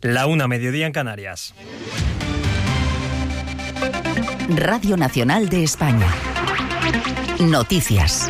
La 1, mediodía en Canarias. Radio Nacional de España. Noticias.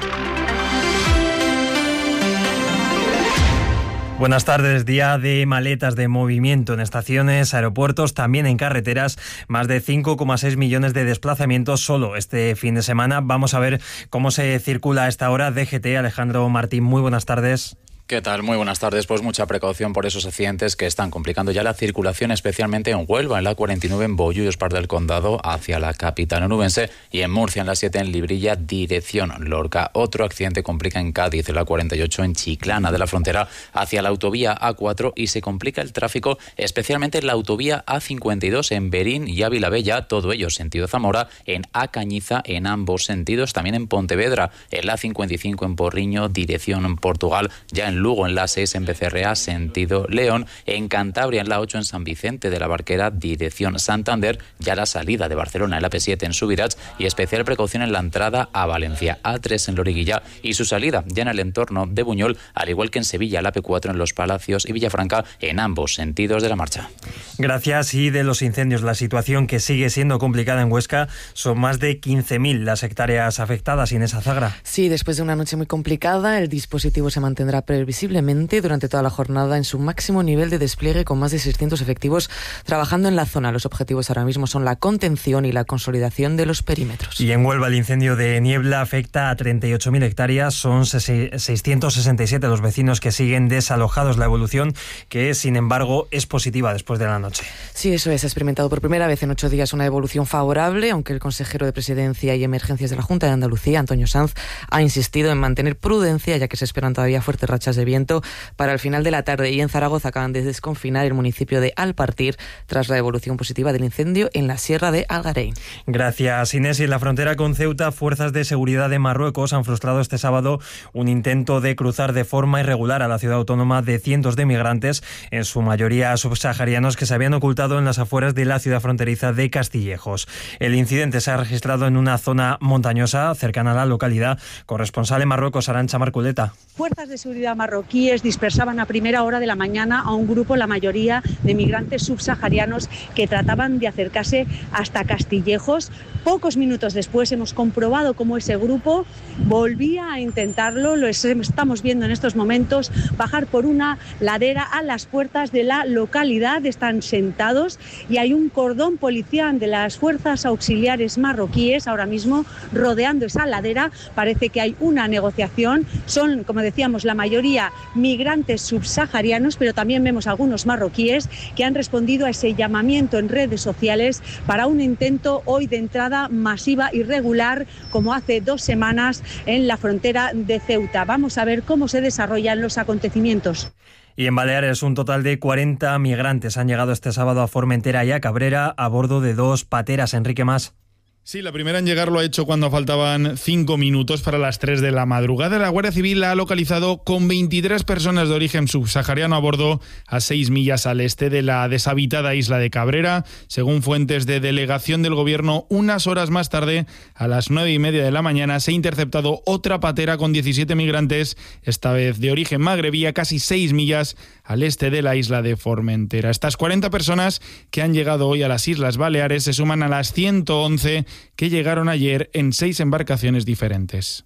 Buenas tardes. Día de maletas de movimiento en estaciones, aeropuertos, también en carreteras. Más de 5,6 millones de desplazamientos solo este fin de semana. Vamos a ver cómo se circula a esta hora. DGT, Alejandro Martín, muy buenas tardes. ¿Qué tal? Muy buenas tardes. Pues mucha precaución por esos accidentes que están complicando ya la circulación, especialmente en Huelva, en la 49 en Bollullos, Espar del Condado, hacia la capital onubense, y en Murcia, en la 7 en Librilla, dirección Lorca. Otro accidente complica en Cádiz, en la 48 en Chiclana de la Frontera, hacia la autovía A4, y se complica el tráfico, especialmente en la autovía A52 en Berín y Ávila Bella, todo ello sentido Zamora, en A Cañiza en ambos sentidos, también en Pontevedra, en la 55 en Porriño, dirección Portugal, ya en Lugo, en la 6 en Becerrea, sentido León, en Cantabria, en la 8 en San Vicente de la Barquera, dirección Santander, ya la salida de Barcelona en la P7 en Subirats, y especial precaución en la entrada a Valencia, A3 en Loriguilla, y su salida ya en el entorno de Buñol, al igual que en Sevilla, la P4 en Los Palacios y Villafranca, en ambos sentidos de la marcha. Gracias. Y de los incendios, la situación que sigue siendo complicada en Huesca, son más de 15.000 las hectáreas afectadas. Inés Azagra. Sí, después de una noche muy complicada, el dispositivo se mantendrá previsiblemente durante toda la jornada en su máximo nivel de despliegue, con más de 600 efectivos trabajando en la zona. Los objetivos ahora mismo son la contención y la consolidación de los perímetros. Y en Huelva, el incendio de Niebla afecta a 38.000 hectáreas. Son 667 los vecinos que siguen desalojados. La evolución, que sin embargo es positiva después de la noche. Sí, eso es. Ha experimentado por primera vez en 8 días una evolución favorable, aunque el consejero de Presidencia y Emergencias de la Junta de Andalucía, Antonio Sanz, ha insistido en mantener prudencia, ya que se esperan todavía fuertes rachas de viento para el final de la tarde. Y en Zaragoza acaban de desconfinar el municipio de Alpartir tras la evolución positiva del incendio en la sierra de Algarein. Gracias, Inés. Y en la frontera con Ceuta, fuerzas de seguridad de Marruecos han frustrado este sábado un intento de cruzar de forma irregular a la ciudad autónoma de cientos de migrantes, en su mayoría subsaharianos, que se habían ocultado en las afueras de la ciudad fronteriza de Castillejos. El incidente se ha registrado en una zona montañosa cercana a la localidad. Corresponsal en Marruecos, Arantxa Marculeta. Fuerzas de seguridad marroquíes dispersaban a primera hora de la mañana a un grupo, la mayoría de migrantes subsaharianos, que trataban de acercarse hasta Castillejos. Pocos minutos después hemos comprobado cómo ese grupo volvía a intentarlo. Lo estamos viendo en estos momentos bajar por una ladera a las puertas de la localidad. Están sentados y hay un cordón policial de las fuerzas auxiliares marroquíes ahora mismo rodeando esa ladera. Parece que hay una negociación. Son, como decíamos, la mayoría migrantes subsaharianos, pero también vemos algunos marroquíes que han respondido a ese llamamiento en redes sociales para un intento hoy de entrada masiva y regular, como hace 2 semanas en la frontera de Ceuta. Vamos a ver cómo se desarrollan los acontecimientos. Y en Baleares, un total de 40 migrantes han llegado este sábado a Formentera y a Cabrera a bordo de 2 pateras. Enrique Mas. Sí, la primera en llegar lo ha hecho cuando faltaban 5 minutos para las 3 de la madrugada. La Guardia Civil la ha localizado con 23 personas de origen subsahariano a bordo, a 6 millas al este de la deshabitada isla de Cabrera. Según fuentes de delegación del gobierno, unas horas más tarde, a las 9:30 de la mañana, se ha interceptado otra patera con 17 migrantes, esta vez de origen magrebí, a casi 6 millas al este de la isla de Formentera. Estas 40 personas que han llegado hoy a las Islas Baleares se suman a las 111 que llegaron ayer en 6 embarcaciones diferentes.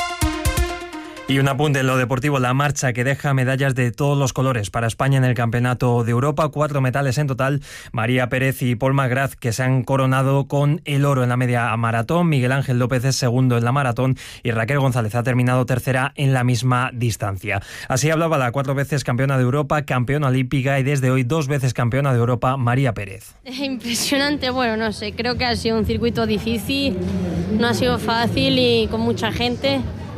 Y un apunte en lo deportivo, la marcha que deja medallas de todos los colores para España en el Campeonato de Europa. 4 metales en total. María Pérez y Paul McGrath, que se han coronado con el oro en la media maratón. Miguel Ángel López es segundo en la maratón y Raquel González ha terminado tercera en la misma distancia. Así hablaba la 4 veces campeona de Europa, campeona olímpica y desde hoy 2 veces campeona de Europa, María Pérez. Impresionante, bueno, no sé, creo que ha sido un circuito difícil, no ha sido fácil y con mucha gente.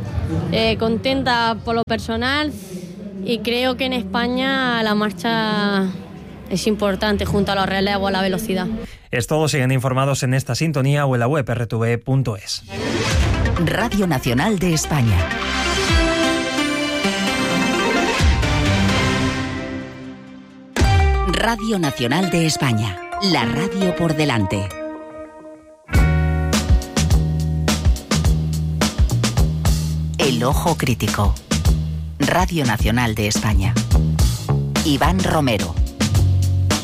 Contenta por lo personal y creo que en España la marcha es importante junto a los relevos o a la velocidad. Es todo, siguen informados en esta sintonía o en la web rtv.es. Radio Nacional de España. Radio Nacional de España, la radio por delante. El ojo crítico. Radio Nacional de España. Iván Romero.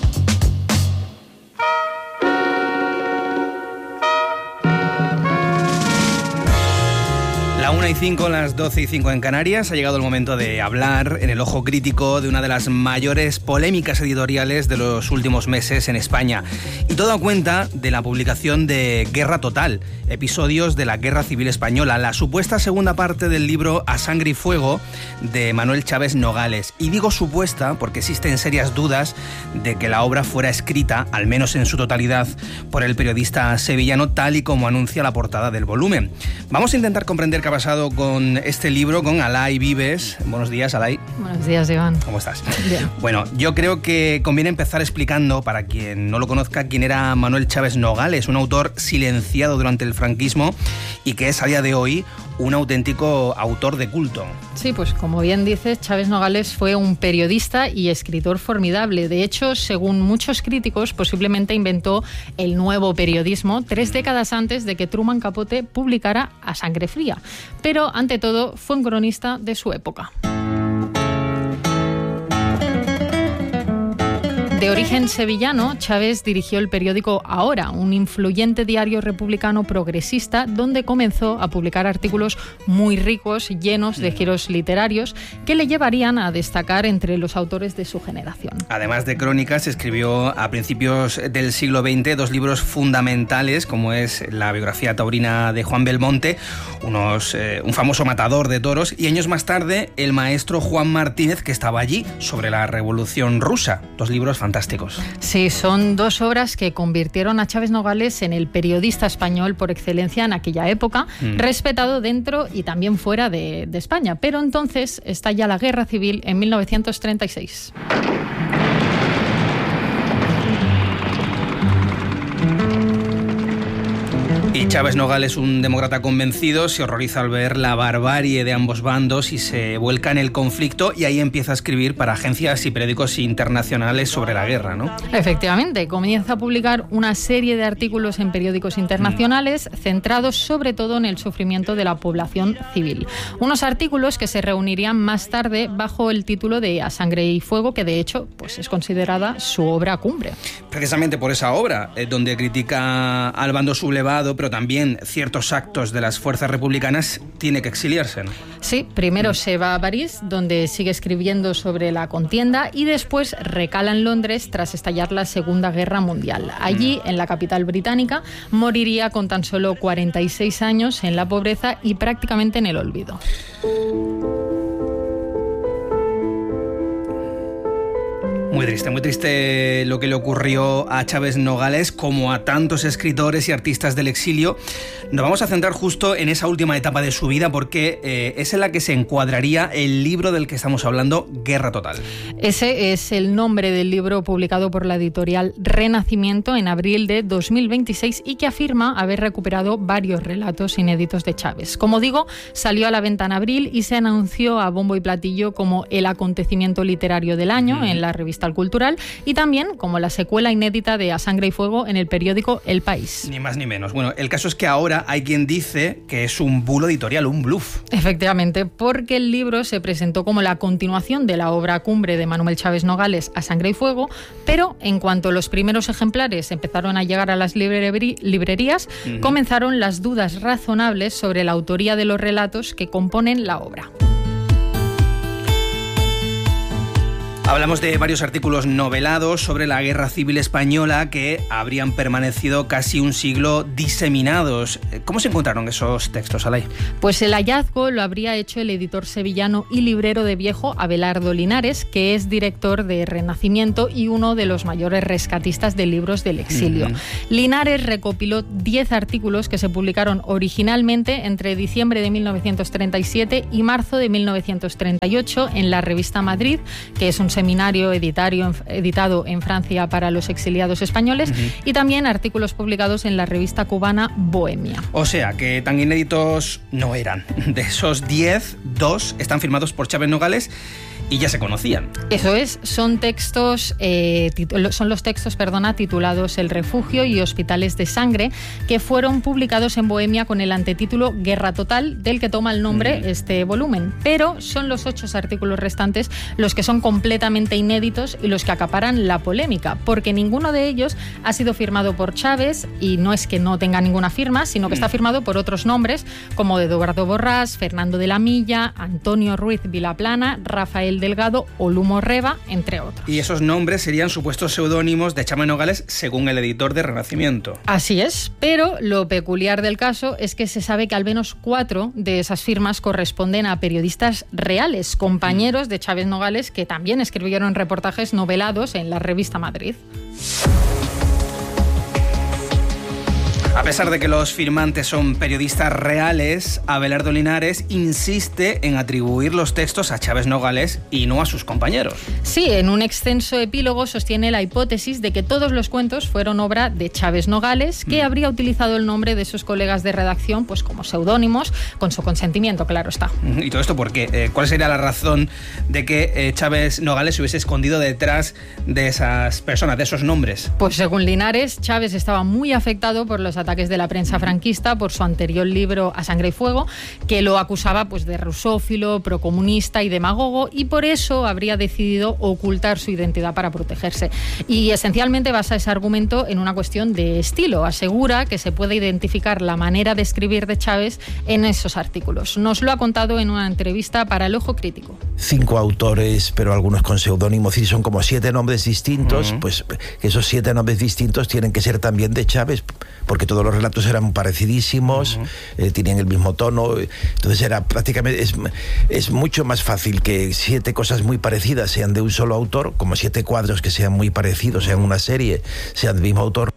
1:05, las 12:05 en Canarias. Ha llegado el momento de hablar en el ojo crítico de una de las mayores polémicas editoriales de los últimos meses en España. Y todo a cuenta de la publicación de Guerra Total, episodios de la Guerra Civil Española, la supuesta segunda parte del libro A Sangre y Fuego de Manuel Chaves Nogales. Y digo supuesta porque existen serias dudas de que la obra fuera escrita, al menos en su totalidad, por el periodista sevillano, tal y como anuncia la portada del volumen. Vamos a intentar comprender qué ha pasado con este libro con Alay Vives. Buenos días, Alay. Buenos días, Iván. ¿Cómo estás? Bien. Bueno, yo creo que conviene empezar explicando, para quien no lo conozca, quién era Manuel Chaves Nogales, un autor silenciado durante el franquismo y que es a día de hoy un auténtico autor de culto. Sí, pues como bien dices, Chaves Nogales fue un periodista y escritor formidable. De hecho, según muchos críticos, posiblemente inventó el nuevo periodismo 3 décadas antes de que Truman Capote publicara A Sangre Fría. Pero, ante todo, fue un cronista de su época. De origen sevillano, Chaves dirigió el periódico Ahora, un influyente diario republicano progresista donde comenzó a publicar artículos muy ricos, llenos de giros literarios que le llevarían a destacar entre los autores de su generación. Además de crónicas, escribió a principios del siglo XX 2 libros fundamentales, como es la biografía taurina de Juan Belmonte, un famoso matador de toros, y años más tarde el maestro Juan Martínez, que estaba allí, sobre la Revolución Rusa. 2 libros fantásticos. Sí, son 2 obras que convirtieron a Chaves Nogales en el periodista español por excelencia en aquella época, respetado dentro y también fuera de España. Pero entonces estalla la Guerra Civil en 1936. Y Chaves Nogales, un demócrata convencido, se horroriza al ver la barbarie de ambos bandos y se vuelca en el conflicto, y ahí empieza a escribir para agencias y periódicos internacionales sobre la guerra, ¿no? Efectivamente, comienza a publicar una serie de artículos en periódicos internacionales centrados sobre todo en el sufrimiento de la población civil. Unos artículos que se reunirían más tarde bajo el título de A Sangre y Fuego, que de hecho pues es considerada su obra cumbre. Precisamente por esa obra, donde critica al bando sublevado, pero también ciertos actos de las fuerzas republicanas, tiene que exiliarse, ¿no? Sí, primero se va a París, donde sigue escribiendo sobre la contienda, y después recala en Londres tras estallar la Segunda Guerra Mundial. Allí, en la capital británica, moriría con tan solo 46 años en la pobreza y prácticamente en el olvido. Muy triste lo que le ocurrió a Chaves Nogales, como a tantos escritores y artistas del exilio. Nos vamos a centrar justo en esa última etapa de su vida, porque es en la que se encuadraría el libro del que estamos hablando, Guerra Total. Ese es el nombre del libro publicado por la editorial Renacimiento en abril de 2026 y que afirma haber recuperado varios relatos inéditos de Chaves. Como digo, salió a la venta en abril y se anunció a bombo y platillo como el acontecimiento literario del año en la revista Cultural, y también como la secuela inédita de A Sangre y Fuego en el periódico El País. Ni más ni menos. Bueno, el caso es que ahora hay quien dice que es un bulo editorial, un bluff. Efectivamente, porque el libro se presentó como la continuación de la obra cumbre de Manuel Chaves Nogales, A Sangre y Fuego, pero en cuanto los primeros ejemplares empezaron a llegar a las librerías, comenzaron las dudas razonables sobre la autoría de los relatos que componen la obra. Hablamos de varios artículos novelados sobre la Guerra Civil Española que habrían permanecido casi un siglo diseminados. ¿Cómo se encontraron esos textos, Alay? Pues el hallazgo lo habría hecho el editor sevillano y librero de viejo Abelardo Linares, que es director de Renacimiento y uno de los mayores rescatistas de libros del exilio. Linares recopiló 10 artículos que se publicaron originalmente entre diciembre de 1937 y marzo de 1938 en la revista Madrid, que es un seminario editado en Francia para los exiliados españoles, y también artículos publicados en la revista cubana Bohemia. O sea, que tan inéditos no eran. De esos 10, 2 están firmados por Chaves Nogales y ya se conocían. Eso es, son los textos titulados El refugio y Hospitales de sangre, que fueron publicados en Bohemia con el antetítulo Guerra total, del que toma el nombre este volumen. Pero son los 8 artículos restantes los que son completamente inéditos y los que acaparan la polémica, porque ninguno de ellos ha sido firmado por Chávez, y no es que no tenga ninguna firma, sino que está firmado por otros nombres como Eduardo Borrás, Fernando de la Milla, Antonio Ruiz Vilaplana, Rafael Delgado o Lumo Reba, entre otros. Y esos nombres serían supuestos seudónimos de Chávez Nogales, según el editor de Renacimiento. Así es, pero lo peculiar del caso es que se sabe que al menos 4 de esas firmas corresponden a periodistas reales, compañeros de Chávez Nogales, que también escribieron reportajes novelados en la revista Madrid. A pesar de que los firmantes son periodistas reales, Abelardo Linares insiste en atribuir los textos a Chávez Nogales y no a sus compañeros. Sí, en un extenso epílogo sostiene la hipótesis de que todos los cuentos fueron obra de Chávez Nogales, que habría utilizado el nombre de sus colegas de redacción pues como seudónimos, con su consentimiento, claro está. ¿Y todo esto por qué? ¿Cuál sería la razón de que Chávez Nogales se hubiese escondido detrás de esas personas, de esos nombres? Pues según Linares, Chávez estaba muy afectado por los ataques de la prensa franquista por su anterior libro A sangre y fuego, que lo acusaba pues de rusófilo, procomunista y demagogo, y por eso habría decidido ocultar su identidad para protegerse. Y esencialmente basa ese argumento en una cuestión de estilo. Asegura que se puede identificar la manera de escribir de Chávez en esos artículos. Nos lo ha contado en una entrevista para El Ojo Crítico. 5 autores, pero algunos con seudónimos, y son como 7 nombres distintos, pues esos 7 nombres distintos tienen que ser también de Chávez, porque todos los relatos eran parecidísimos, tenían el mismo tono, entonces era prácticamente, es mucho más fácil que 7 cosas muy parecidas sean de un solo autor, como 7 cuadros que sean muy parecidos, sean una serie, sean del mismo autor.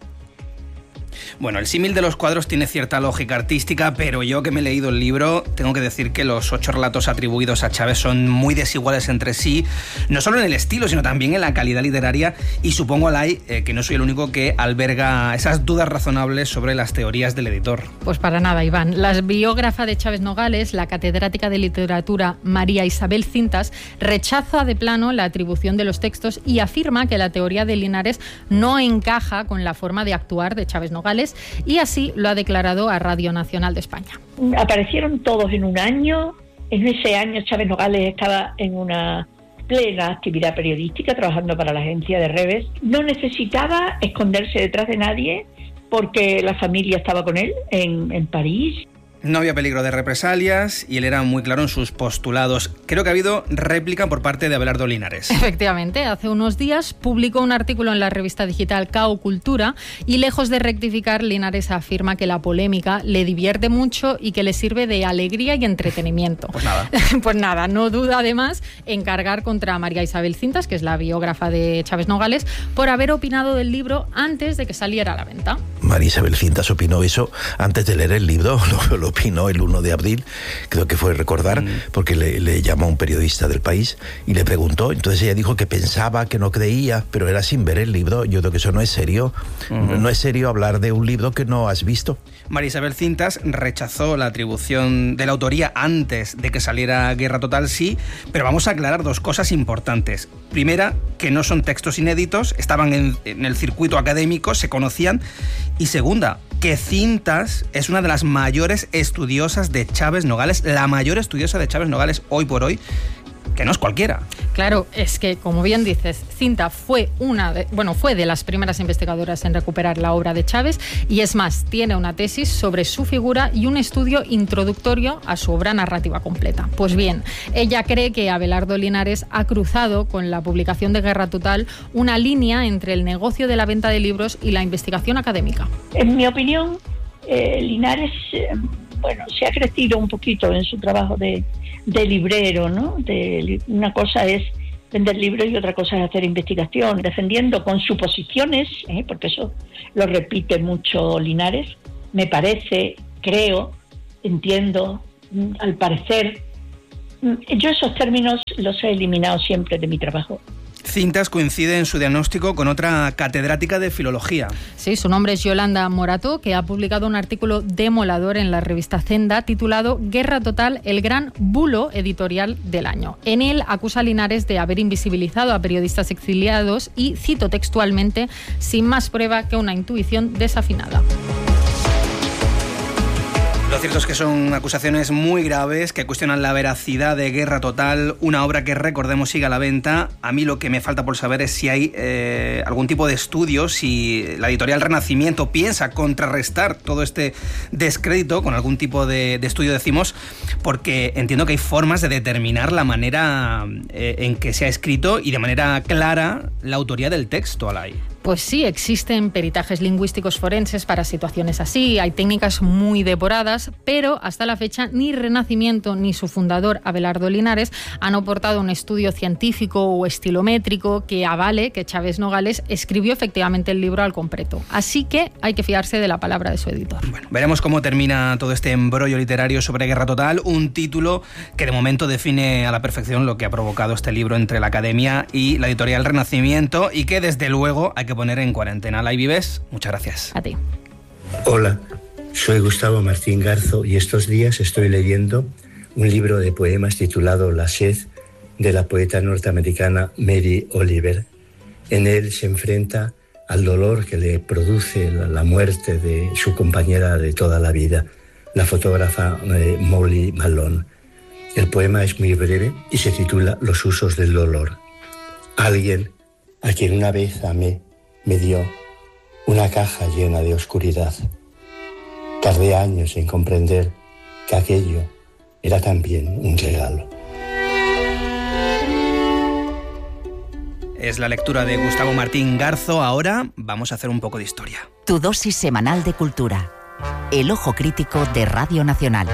Bueno, el símil de los cuadros tiene cierta lógica artística, pero yo que me he leído el libro tengo que decir que los 8 relatos atribuidos a Chávez son muy desiguales entre sí, no solo en el estilo, sino también en la calidad literaria, y supongo, Alay, que no soy el único que alberga esas dudas razonables sobre las teorías del editor. Pues para nada, Iván. La biógrafa de Chávez Nogales, la catedrática de literatura María Isabel Cintas, rechaza de plano la atribución de los textos y afirma que la teoría de Linares no encaja con la forma de actuar de Chávez Nogales, y así lo ha declarado a Radio Nacional de España. Aparecieron todos en un año. En ese año Chávez Nogales estaba en una plena actividad periodística, trabajando para la agencia de Reves. No necesitaba esconderse detrás de nadie porque la familia estaba con él en París. No había peligro de represalias y él era muy claro en sus postulados. Creo que ha habido réplica por parte de Abelardo Linares. Efectivamente, hace unos días publicó un artículo en la revista digital Cao Cultura y, lejos de rectificar, Linares afirma que la polémica le divierte mucho y que le sirve de alegría y entretenimiento. Pues nada. Pues nada, no duda además en cargar contra María Isabel Cintas, que es la biógrafa de Chávez Nogales, por haber opinado del libro antes de que saliera a la venta. María Isabel Cintas opinó eso antes de leer el libro, lo opinó el 1 de abril, creo que fue recordar, porque le llamó a un periodista del País y le preguntó, entonces ella dijo que pensaba, que no creía, pero era sin ver el libro. Yo creo que eso no es serio, no es serio hablar de un libro que no has visto. María Isabel Cintas rechazó la atribución de la autoría antes de que saliera Guerra Total, sí, pero vamos a aclarar 2 cosas importantes. Primera, que no son textos inéditos, estaban en el circuito académico, se conocían, y segunda, que Cintas es una de las mayores estudiosas de Chávez Nogales, la mayor estudiosa de Chávez Nogales hoy por hoy, que no es cualquiera. Claro, es que, como bien dices, Cinta fue fue de las primeras investigadoras en recuperar la obra de Chávez, y es más, tiene una tesis sobre su figura y un estudio introductorio a su obra narrativa completa. Pues bien, ella cree que Abelardo Linares ha cruzado con la publicación de Guerra Total una línea entre el negocio de la venta de libros y la investigación académica. En mi opinión, Linares se ha crecido un poquito en su trabajo de librero, ¿no? Una cosa es vender libros y otra cosa es hacer investigación, defendiendo con suposiciones, porque eso lo repite mucho Linares, me parece, creo, entiendo, al parecer. Yo esos términos los he eliminado siempre de mi trabajo. Cintas coincide en su diagnóstico con otra catedrática de filología. Sí, su nombre es Yolanda Morató, que ha publicado un artículo demoledor en la revista Zenda titulado Guerra Total, el gran bulo editorial del año. En él acusa a Linares de haber invisibilizado a periodistas exiliados y, cito textualmente, sin más prueba que una intuición desafinada. Lo cierto es que son acusaciones muy graves que cuestionan la veracidad de Guerra Total, una obra que, recordemos, sigue a la venta. A mí lo que me falta por saber es si hay algún tipo de estudio, si la editorial Renacimiento piensa contrarrestar todo este descrédito con algún tipo de estudio, decimos, porque entiendo que hay formas de determinar la manera en que se ha escrito y de manera clara la autoría del texto, Alay. Pues sí, existen peritajes lingüísticos forenses para situaciones así, hay técnicas muy depuradas, pero hasta la fecha ni Renacimiento ni su fundador, Abelardo Linares, han aportado un estudio científico o estilométrico que avale que Chávez Nogales escribió efectivamente el libro al completo. Así que hay que fiarse de la palabra de su editor. Bueno, veremos cómo termina todo este embrollo literario sobre Guerra Total, un título que de momento define a la perfección lo que ha provocado este libro entre la Academia y la editorial Renacimiento y que desde luego hay que poner en cuarentena. Alay Vives, muchas gracias. A ti. Hola, soy Gustavo Martín Garzo y estos días estoy leyendo un libro de poemas titulado La sed, de la poeta norteamericana Mary Oliver. En él se enfrenta al dolor que le produce la muerte de su compañera de toda la vida, la fotógrafa Molly Malone. El poema es muy breve y se titula Los usos del dolor. Alguien a quien una vez amé me dio una caja llena de oscuridad. Tardé años en comprender que aquello era también un regalo. Es la lectura de Gustavo Martín Garzo. Ahora vamos a hacer un poco de historia. Tu dosis semanal de cultura. El ojo crítico de Radio Nacional.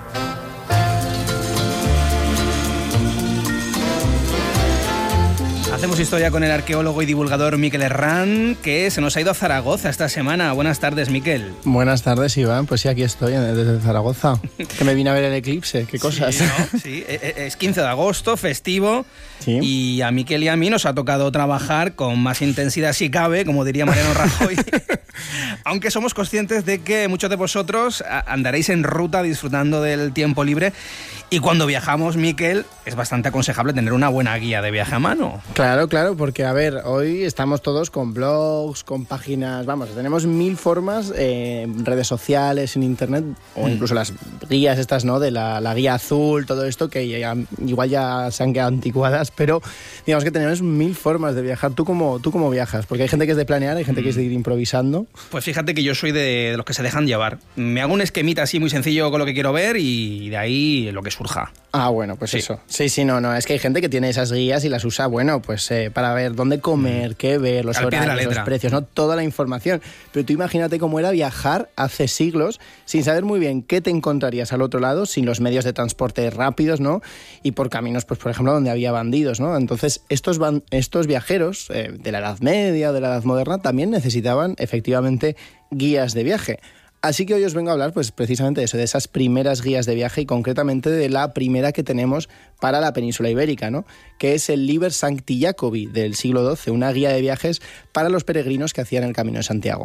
Hacemos historia con el arqueólogo y divulgador Miquel Herrán, que se nos ha ido a Zaragoza esta semana. Buenas tardes, Miquel. Buenas tardes, Iván. Pues sí, aquí estoy, desde Zaragoza. Que me vine a ver el eclipse. Qué cosas. Sí, ¿no? Sí, es 15 de agosto, festivo. Sí. Y a Miquel y a mí nos ha tocado trabajar con más intensidad si cabe, como diría Mariano Rajoy. Aunque somos conscientes de que muchos de vosotros andaréis en ruta disfrutando del tiempo libre. Y cuando viajamos, Miquel, es bastante aconsejable tener una buena guía de viaje a mano. Claro, porque a ver, hoy estamos todos con blogs, con páginas, vamos, tenemos 1000 formas en redes sociales, en internet, o incluso las guías estas, ¿no? De la guía azul, todo esto, que igual ya se han quedado anticuadas, pero digamos que tenemos 1000 formas de viajar. ¿Tú cómo viajas? Porque hay gente que es de planear, hay gente que es de ir improvisando. Pues fíjate que yo soy de los que se dejan llevar. Me hago un esquemita así muy sencillo con lo que quiero ver y de ahí lo que surja. Ah, bueno, pues sí. Eso. Sí, no, es que hay gente que tiene esas guías y las usa, bueno, pues para ver dónde comer, qué ver, los horarios, los precios, ¿no? Toda la información. Pero tú imagínate cómo era viajar hace siglos sin saber muy bien qué te encontrarías al otro lado, sin los medios de transporte rápidos, ¿no? Y por caminos, pues por ejemplo, donde había bandidos, ¿no? Entonces, estos viajeros de la Edad Media, de la Edad Moderna, también necesitaban efectivamente guías de viaje. Así que hoy os vengo a hablar pues precisamente de eso, de esas primeras guías de viaje y concretamente de la primera que tenemos para la península ibérica, ¿no? Que es el Liber Sancti Jacobi del siglo XII, una guía de viajes para los peregrinos que hacían el Camino de Santiago.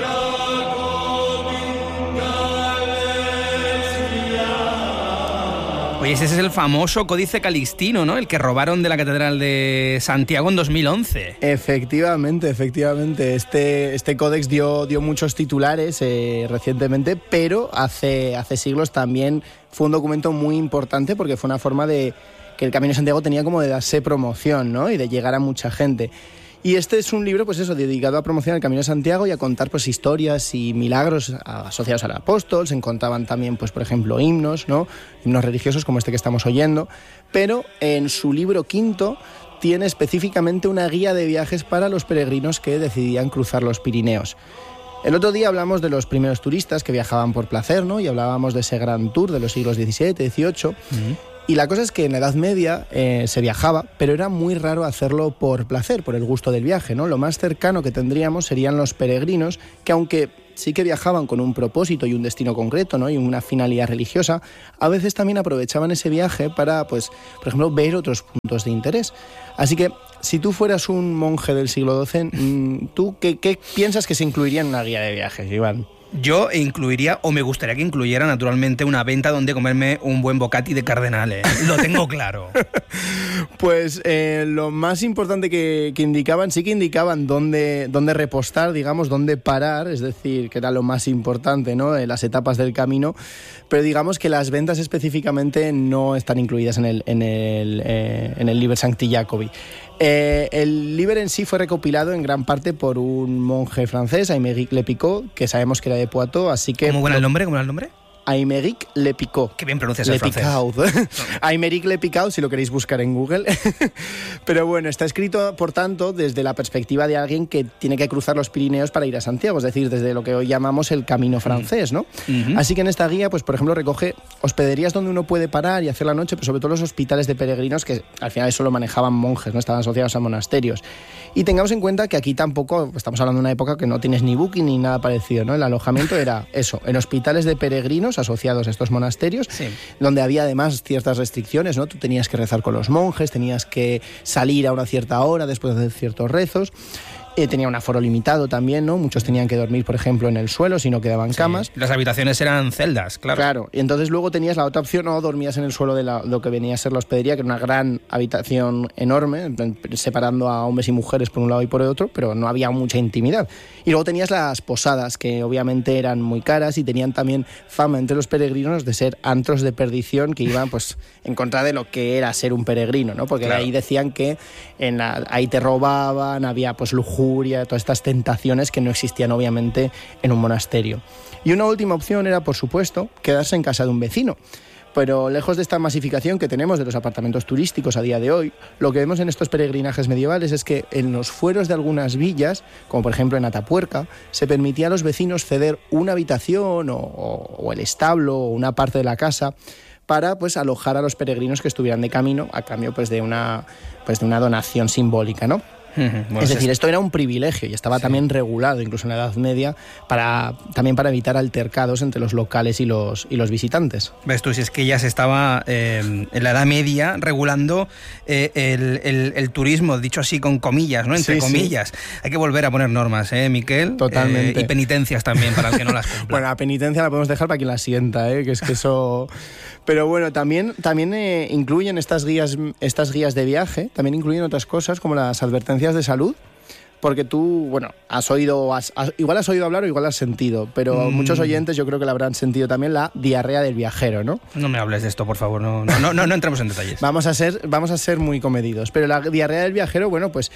Oye, ese es el famoso Códice Calixtino, ¿no? El que robaron de la Catedral de Santiago en 2011. Efectivamente. Este códex dio muchos titulares recientemente, pero hace siglos también fue un documento muy importante porque fue una forma de que el Camino de Santiago tenía como de darse promoción, ¿no? Y de llegar a mucha gente. Y este es un libro, pues eso, dedicado a promocionar el Camino de Santiago y a contar pues historias y milagros asociados al apóstol. Se encontraban también, pues por ejemplo, himnos, ¿no? Himnos religiosos como este que estamos oyendo. Pero en su libro quinto tiene específicamente una guía de viajes para los peregrinos que decidían cruzar los Pirineos. El otro día hablamos de los primeros turistas que viajaban por placer, ¿no? Y hablábamos de ese gran tour de los siglos XVII, XVIII. Y la cosa es que en la Edad Media se viajaba, pero era muy raro hacerlo por placer, por el gusto del viaje, ¿no? Lo más cercano que tendríamos serían los peregrinos, que aunque sí que viajaban con un propósito y un destino concreto, ¿no? Y una finalidad religiosa, a veces también aprovechaban ese viaje para, pues, por ejemplo, ver otros puntos de interés. Así que si tú fueras un monje del siglo XII, ¿tú qué piensas que se incluiría en una guía de viajes, Iván? Yo incluiría, o me gustaría que incluyera naturalmente, una venta donde comerme un buen bocati de cardenales. Lo tengo claro. Pues lo más importante que indicaban, sí que indicaban dónde repostar, digamos, dónde parar, es decir, que era lo más importante, ¿no? Las etapas del camino, pero digamos que las ventas específicamente no están incluidas en el Liber Sancti Jacobi. El Liber en sí fue recopilado en gran parte por un monje francés, Aymeric Le Picot, que sabemos que era de Poitou, así que... ¿Cómo era el nombre? Aymeric Le Picot. Qué bien pronuncias el francés. Aymeric Le Picot, si lo queréis buscar en Google. Pero bueno, está escrito, por tanto, desde la perspectiva de alguien que tiene que cruzar los Pirineos para ir a Santiago, es decir, desde lo que hoy llamamos el camino francés, ¿no? Así que en esta guía, pues por ejemplo, recoge hospederías donde uno puede parar y hacer la noche, pero sobre todo los hospitales de peregrinos, que al final eso lo manejaban monjes, no estaban asociados a monasterios. Y tengamos en cuenta que aquí tampoco, estamos hablando de una época que no tienes ni booking ni nada parecido, ¿no? El alojamiento era eso, en hospitales de peregrinos asociados a estos monasterios, sí, donde había además ciertas restricciones, ¿no? Tú tenías que rezar con los monjes, tenías que salir a una cierta hora después de hacer ciertos rezos. Tenía un aforo limitado también, ¿no? Muchos tenían que dormir, por ejemplo, en el suelo si no quedaban camas. Las habitaciones eran celdas, claro. Claro, y entonces luego tenías la otra opción, o dormías en el suelo de lo que venía a ser la hospedería, que era una gran habitación enorme, separando a hombres y mujeres por un lado y por el otro, pero no había mucha intimidad. Y luego tenías las posadas, que obviamente eran muy caras y tenían también fama entre los peregrinos de ser antros de perdición que iban pues en contra de lo que era ser un peregrino, ¿no? Porque claro, ahí decían que ahí te robaban, había pues lujuria, todas estas tentaciones que no existían obviamente en un monasterio. Y una última opción era, por supuesto, quedarse en casa de un vecino. Pero lejos de esta masificación que tenemos de los apartamentos turísticos a día de hoy, lo que vemos en estos peregrinajes medievales es que en los fueros de algunas villas, como por ejemplo en Atapuerca, se permitía a los vecinos ceder una habitación o el establo o una parte de la casa para pues alojar a los peregrinos que estuvieran de camino a cambio pues de una donación simbólica, ¿no? Bueno, es decir, esto era un privilegio y estaba también regulado, incluso en la Edad Media, también para evitar altercados entre los locales y los visitantes. Ves tú, si es que ya se estaba en la Edad Media regulando el turismo, dicho así con comillas, ¿no? Entre comillas. Sí. Hay que volver a poner normas, Miquel. Totalmente. Y penitencias también para el que no las cumpla. Bueno, la penitencia la podemos dejar para quien la sienta, que es que eso... Pero bueno, también incluyen estas guías de viaje, también incluyen otras cosas como las advertencias de salud, porque tú, bueno, igual has oído hablar o igual has sentido, pero muchos oyentes yo creo que la habrán sentido también, la diarrea del viajero, ¿no? No me hables de esto, por favor, no entremos en detalles. Vamos a ser muy comedidos, pero la diarrea del viajero, bueno, pues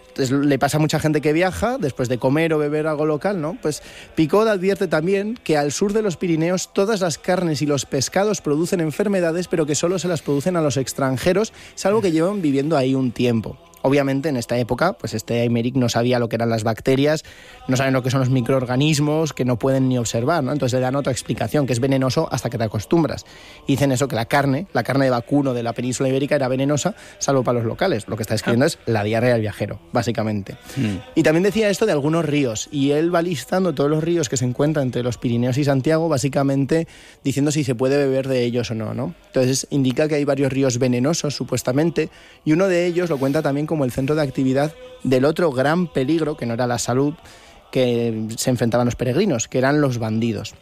le pasa a mucha gente que viaja después de comer o beber algo local, ¿no? Pues Picot advierte también que al sur de los Pirineos todas las carnes y los pescados producen enfermedades, pero que solo se las producen a los extranjeros, salvo que llevan viviendo ahí un tiempo. Obviamente en esta época, pues Aymeric no sabía lo que eran las bacterias, no saben lo que son los microorganismos, que no pueden ni observar, ¿no? Entonces le dan otra explicación, que es venenoso hasta que te acostumbras. Y dicen eso, que la carne de vacuno de la península ibérica era venenosa, salvo para los locales. Lo que está escribiendo es la diarrea del viajero, básicamente. Y también decía esto de algunos ríos, y él va listando todos los ríos que se encuentran entre los Pirineos y Santiago, básicamente diciendo si se puede beber de ellos o no, ¿no? Entonces indica que hay varios ríos venenosos, supuestamente, y uno de ellos lo cuenta también como el centro de actividad del otro gran peligro, que no era la salud, que se enfrentaban los peregrinos, que eran los bandidos.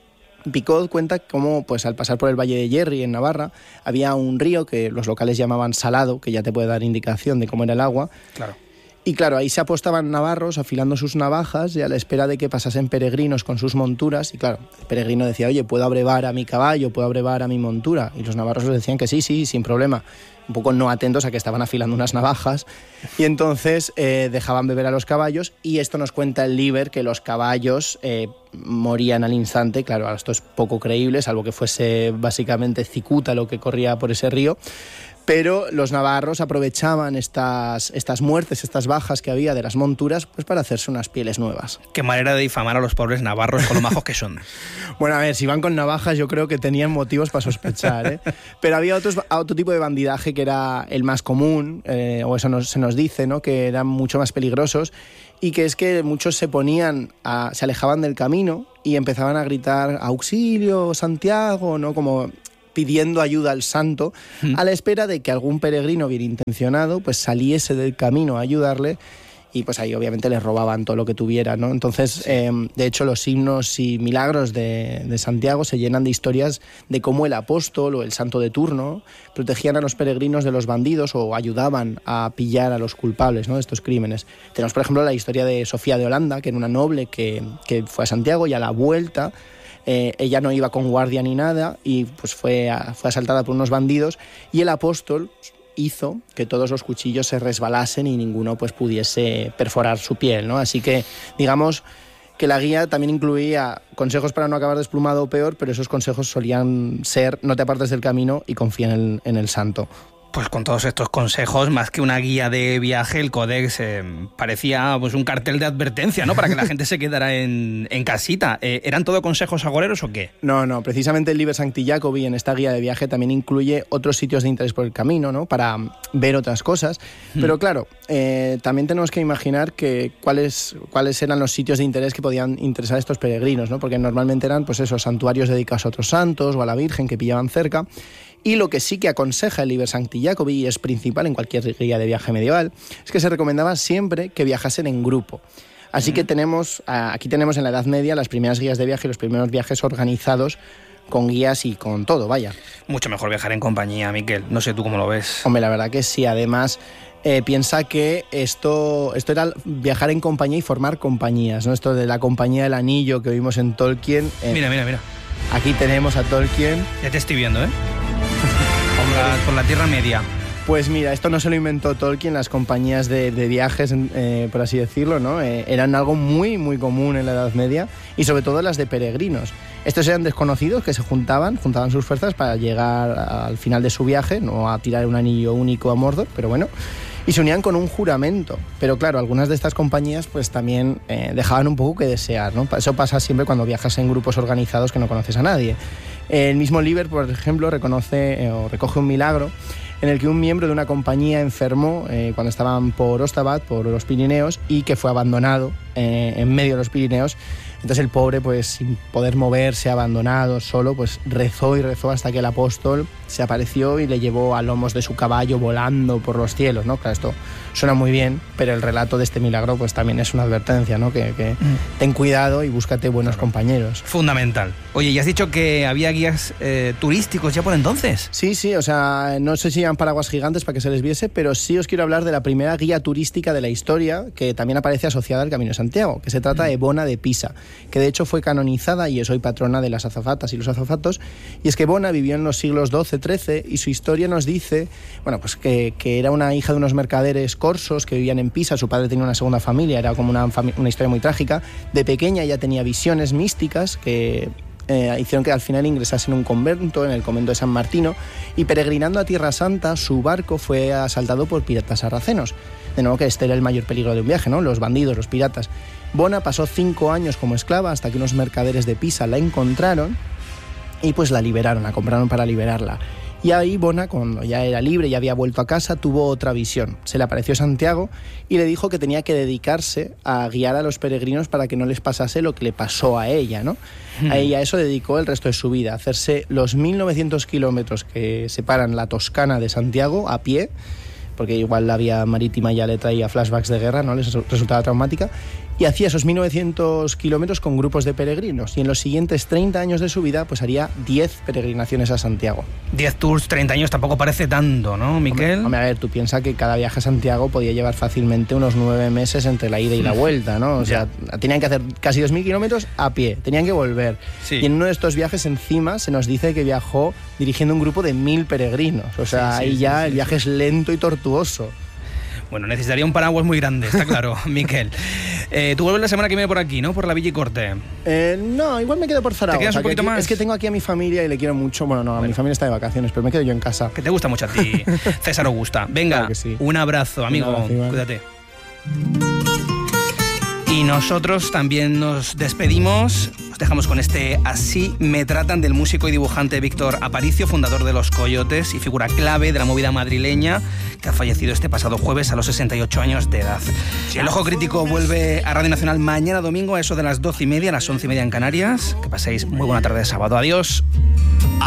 Picot cuenta cómo, pues, al pasar por el Valle de Yerri, en Navarra, había un río que los locales llamaban Salado, que ya te puede dar indicación de cómo era el agua. Claro. Y claro, ahí se apostaban navarros afilando sus navajas y a la espera de que pasasen peregrinos con sus monturas. Y claro, el peregrino decía, oye, ¿puedo abrevar a mi caballo? ¿Puedo abrevar a mi montura? Y los navarros les decían que sí, sin problema. Un poco no atentos a que estaban afilando unas navajas. Y entonces dejaban beber a los caballos. Y esto nos cuenta el Liber, que los caballos morían al instante. Claro, esto es poco creíble, salvo que fuese básicamente cicuta lo que corría por ese río. Pero los navarros aprovechaban estas muertes, estas bajas que había de las monturas, pues para hacerse unas pieles nuevas. Qué manera de difamar a los pobres navarros con lo majos que son. Bueno, a ver, si van con navajas yo creo que tenían motivos para sospechar, Pero había otro tipo de bandidaje que era el más común, o eso se nos dice, ¿no? Que eran mucho más peligrosos, y que es que muchos se alejaban del camino y empezaban a gritar auxilio, Santiago, ¿no? Como pidiendo ayuda al santo, a la espera de que algún peregrino bien intencionado pues saliese del camino a ayudarle, y pues ahí obviamente les robaban todo lo que tuvieran, ¿no? Entonces, de hecho, los himnos y milagros de Santiago se llenan de historias de cómo el apóstol o el santo de turno protegían a los peregrinos de los bandidos o ayudaban a pillar a los culpables, ¿no?, de estos crímenes. Tenemos, por ejemplo, la historia de Sofía de Holanda, que era una noble que fue a Santiago, y a la vuelta ella no iba con guardia ni nada y pues fue asaltada por unos bandidos, y el apóstol hizo que todos los cuchillos se resbalasen y ninguno pues pudiese perforar su piel, ¿no? Así que digamos que la guía también incluía consejos para no acabar desplumado o peor, pero esos consejos solían ser: no te apartes del camino y confía en el santo. Pues con todos estos consejos, más que una guía de viaje, el Codex parecía pues un cartel de advertencia, ¿no?, para que la gente se quedara en casita. ¿Eran todo consejos agoreros o qué? No, precisamente el Liber Sancti Jacobi en esta guía de viaje también incluye otros sitios de interés por el camino, ¿no?, para ver otras cosas. Pero claro, también tenemos que imaginar que cuáles eran los sitios de interés que podían interesar a estos peregrinos, ¿no?, porque normalmente eran pues esos santuarios dedicados a otros santos o a la Virgen que pillaban cerca. Y lo que sí que aconseja el Liber Sancti Jacobi, y es principal en cualquier guía de viaje medieval, es que se recomendaba siempre que viajasen en grupo. Así que aquí tenemos en la Edad Media las primeras guías de viaje y los primeros viajes organizados con guías y con todo, vaya. Mucho mejor viajar en compañía, Miquel. No sé tú cómo lo ves. Hombre, la verdad que sí. Además, piensa que esto era viajar en compañía y formar compañías, ¿no? Esto de la compañía del anillo que oímos en Tolkien. Mira. Aquí tenemos a Tolkien. Ya te estoy viendo, ¿eh? Por la Tierra Media. Pues mira, esto no se lo inventó Tolkien, las compañías de viajes, por así decirlo, ¿no? Eran algo muy, muy común en la Edad Media, y sobre todo las de peregrinos. Estos eran desconocidos que se juntaban sus fuerzas para llegar al final de su viaje, no a tirar un anillo único a Mordor, pero bueno, y se unían con un juramento. Pero claro, algunas de estas compañías pues también dejaban un poco que desear, ¿no? Eso pasa siempre cuando viajas en grupos organizados que no conoces a nadie. El mismo Liber, por ejemplo, recoge un milagro en el que un miembro de una compañía enfermó cuando estaban por Ostabat, por los Pirineos, y que fue abandonado en medio de los Pirineos. Entonces el pobre, pues sin poder moverse, abandonado, solo, pues rezó y rezó hasta que el apóstol se apareció y le llevó a lomos de su caballo volando por los cielos, ¿no? Claro, esto suena muy bien, pero el relato de este milagro pues también es una advertencia, ¿no? Que ten cuidado y búscate buenos compañeros. Fundamental. Oye, ¿y has dicho que había guías turísticos ya por entonces? Sí, o sea, no sé si eran paraguas gigantes para que se les viese, pero sí os quiero hablar de la primera guía turística de la historia, que también aparece asociada al Camino de Santiago, que se trata de Bona de Pisa, que de hecho fue canonizada y es hoy patrona de las azafatas y los azafatos. Y es que Bona vivió en los siglos XII, XIII, y su historia nos dice, bueno, pues que era una hija de unos mercaderes corsos que vivían en Pisa. Su padre tenía una segunda familia, era como una historia muy trágica. De pequeña ya tenía visiones místicas que hicieron que al final ingresase en un convento, en el convento de San Martino, y peregrinando a Tierra Santa, su barco fue asaltado por piratas sarracenos. De nuevo que este era el mayor peligro de un viaje, ¿no? Los bandidos, los piratas. Bona pasó 5 años como esclava hasta que unos mercaderes de Pisa la encontraron y pues la liberaron, la compraron para liberarla. Y ahí Bona, cuando ya era libre y había vuelto a casa, tuvo otra visión. Se le apareció Santiago y le dijo que tenía que dedicarse a guiar a los peregrinos para que no les pasase lo que le pasó a ella, ¿no? A ella eso dedicó el resto de su vida, a hacerse los 1.900 kilómetros que separan la Toscana de Santiago a pie, porque igual la vía marítima ya le traía flashbacks de guerra, ¿no? Les resultaba traumática. Y hacía esos 1.900 kilómetros con grupos de peregrinos. Y en los siguientes 30 años de su vida, pues haría 10 peregrinaciones a Santiago. 10 tours, 30 años tampoco parece tanto, ¿no, Miquel? Hombre, a ver, tú piensas que cada viaje a Santiago podía llevar fácilmente unos 9 meses entre la ida y la vuelta, ¿no? O sea, tenían que hacer casi 2.000 kilómetros a pie, tenían que volver. Sí. Y en uno de estos viajes encima se nos dice que viajó dirigiendo un grupo de 1.000 peregrinos. O sea, ahí ya el viaje es lento y tortuoso. Bueno, necesitaría un paraguas muy grande, está claro, Miquel. Tú vuelves la semana que viene por aquí, ¿no? Por la Villa y Corte. No, igual me quedo por Zaragoza. ¿Te quedas un poquito más? Es que tengo aquí a mi familia y le quiero mucho. Bueno, mi familia está de vacaciones, pero me quedo yo en casa. Que te gusta mucho a ti, César Augusta. Venga, claro que sí. Un abrazo, amigo. Un abrazo, cuídate. Y nosotros también nos despedimos. Os dejamos con este Así me tratan del músico y dibujante Víctor Aparicio, fundador de Los Coyotes y figura clave de la movida madrileña, que ha fallecido este pasado jueves a los 68 años de edad. El Ojo Crítico vuelve a Radio Nacional mañana domingo a eso de las 12:30, a las 11:30 en Canarias. Que paséis muy buena tarde de sábado. Adiós.